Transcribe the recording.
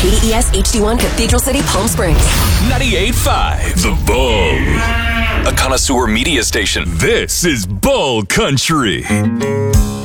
KDES HD1 Cathedral City, Palm Springs. 98.5 The Bull. A connoisseur media station. This is Bull Country.